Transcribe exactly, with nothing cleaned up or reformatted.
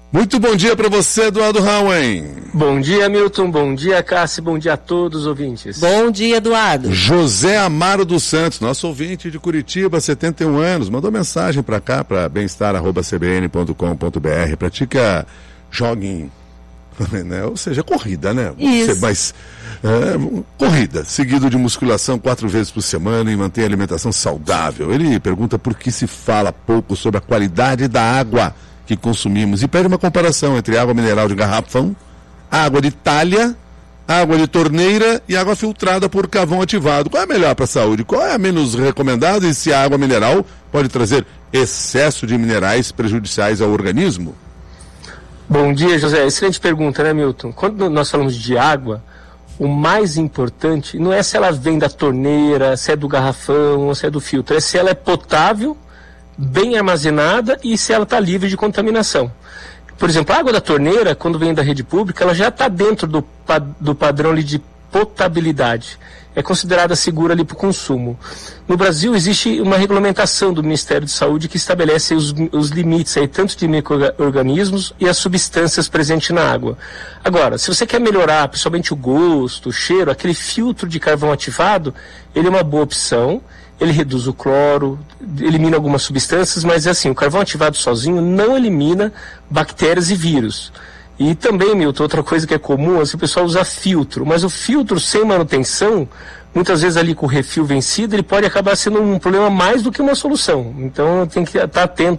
Muito bom dia para você, Eduardo Rauen. Bom dia, Milton. Bom dia, Cássio. Bom dia a todos os ouvintes. Bom dia, Eduardo. José Amaro dos Santos, nosso ouvinte de Curitiba, setenta e um anos, mandou mensagem para cá, para bem-estar arroba c b n ponto com ponto b r. Pratica jogging, né? Ou seja, corrida, né? Isso. Mas, é, corrida, seguido de musculação quatro vezes por semana e manter a alimentação saudável. Ele pergunta por que se fala pouco sobre a qualidade da água que consumimos e pede uma comparação entre água mineral de garrafão, água de talha, água de torneira e água filtrada por carvão ativado. Qual é a melhor para a saúde? Qual é a menos recomendada e se a água mineral pode trazer excesso de minerais prejudiciais ao organismo? Bom dia, José. Excelente pergunta, né, Milton? Quando nós falamos de água, o mais importante não é se ela vem da torneira, se é do garrafão ou se é do filtro, é se ela é potável, bem armazenada e se ela está livre de contaminação. Por exemplo, a água da torneira, quando vem da rede pública, ela já está dentro do, do padrão ali de potabilidade. É considerada segura ali para o consumo. No Brasil existe uma regulamentação do Ministério de Saúde que estabelece os, os limites aí, tanto de micro-organismos e as substâncias presentes na água. Agora, se você quer melhorar principalmente o gosto, o cheiro, aquele filtro de carvão ativado, ele é uma boa opção. Ele reduz o cloro, elimina algumas substâncias, mas é assim, o carvão ativado sozinho não elimina bactérias e vírus. E também, Milton, outra coisa que é comum, assim, o pessoal usa filtro, mas o filtro sem manutenção, muitas vezes ali com o refil vencido, ele pode acabar sendo um problema mais do que uma solução. Então tem que estar atento